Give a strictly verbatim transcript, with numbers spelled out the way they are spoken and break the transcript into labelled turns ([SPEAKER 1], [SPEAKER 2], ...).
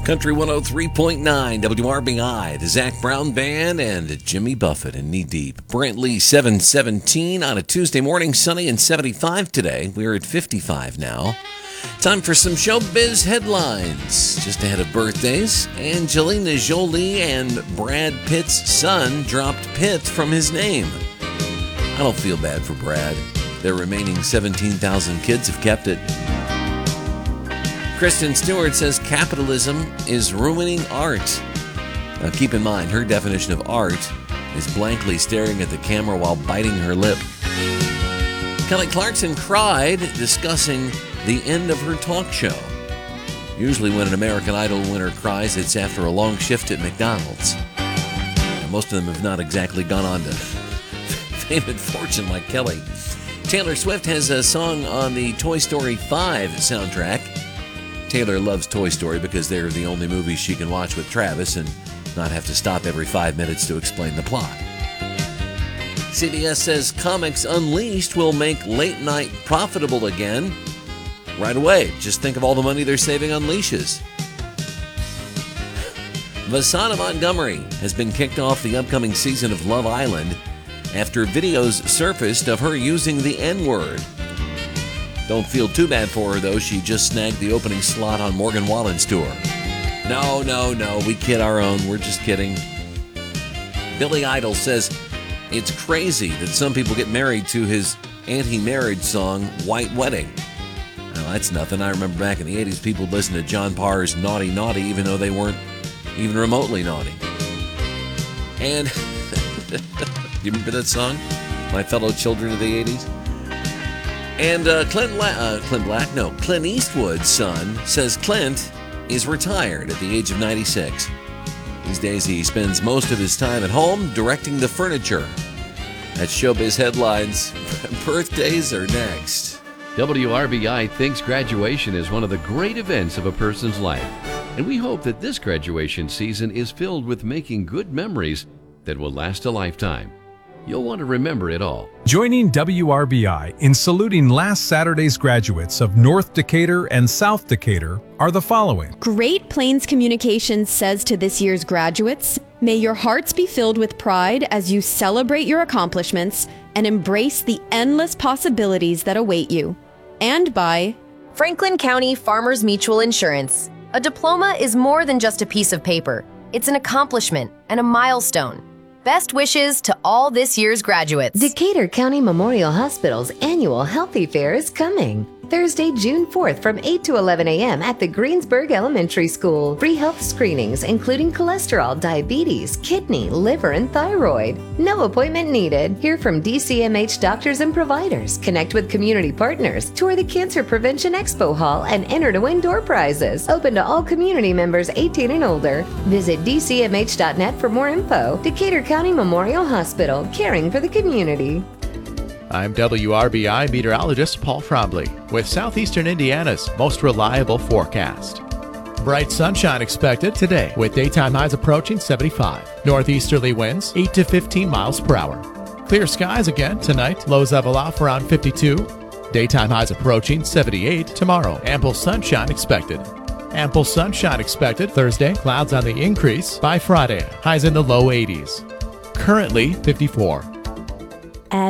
[SPEAKER 1] Country one oh three point nine W R B I, the Zach Brown Band, and Jimmy Buffett in Knee Deep. Brantley seven seventeen on a Tuesday morning, sunny and seventy-five today. We're at fifty-five now. Time for some showbiz headlines. Just ahead of birthdays, Angelina Jolie and Brad Pitt's son dropped Pitt from his name. I don't feel bad for Brad. Their remaining seventeen thousand kids have kept it. Kristen Stewart says capitalism is ruining art. Now keep in mind, her definition of art is blankly staring at the camera while biting her lip. Kelly Clarkson cried discussing the end of her talk show. Usually when an American Idol winner cries, it's after a long shift at McDonald's. Now, most of them have not exactly gone on to fame and fortune like Kelly. Taylor Swift has a song on the Toy Story five soundtrack. Taylor loves Toy Story because they're the only movies she can watch with Travis and not have to stop every five minutes to explain the plot. C B S says Comics Unleashed will make late night profitable again right away. Just think of all the money they're saving on leashes. Vasana Montgomery has been kicked off the upcoming season of Love Island after videos surfaced of her using the N-word. Don't feel too bad for her, though. She just snagged the opening slot on Morgan Wallen's tour. No, no, no. We kid our own. We're just kidding. Billy Idol says it's crazy that some people get married to his anti-marriage song, White Wedding. Now, that's nothing. I remember back in the eighties, people listened to John Parr's Naughty Naughty, even though they weren't even remotely naughty. And do you remember that song? My Fellow Children of the eighties? And uh, Clint, La- uh, Clint Black, no, Clint Eastwood's son says Clint is retired at the age of ninety-six. These days he spends most of his time at home directing the furniture. That's showbiz headlines. Birthdays are next.
[SPEAKER 2] W R B I thinks graduation is one of the great events of a person's life. And we hope that this graduation season is filled with making good memories that will last a lifetime. You'll want to remember it all.
[SPEAKER 3] Joining W R B I in saluting last Saturday's graduates of North Decatur and South Decatur are the following.
[SPEAKER 4] Great Plains Communications says to this year's graduates, may your hearts be filled with pride as you celebrate your accomplishments and embrace the endless possibilities that await you. And by
[SPEAKER 5] Franklin County Farmers Mutual Insurance. A diploma is more than just a piece of paper. It's an accomplishment and a milestone. Best wishes to all this year's graduates.
[SPEAKER 6] Decatur County Memorial Hospital's annual Healthy Fair is coming. Thursday, June fourth from eight to eleven a.m. at the Greensburg Elementary School. Free health screenings including cholesterol, diabetes, kidney, liver, and thyroid. No appointment needed. Hear from D C M H doctors and providers. Connect with community partners. Tour the Cancer Prevention Expo Hall and enter to win door prizes. Open to all community members eighteen and older. Visit D C M H dot net for more info. Decatur County Memorial Hospital, caring for the community.
[SPEAKER 7] I'm W R B I meteorologist Paul Trombley with Southeastern Indiana's most reliable forecast. Bright sunshine expected today with daytime highs approaching seventy-five. Northeasterly winds eight to fifteen miles per hour. Clear skies again tonight. Lows level off around fifty-two. Daytime highs approaching seventy-eight tomorrow. Ample sunshine expected. Ample sunshine expected Thursday. Clouds on the increase by Friday. Highs in the low eighties. Currently fifty-four.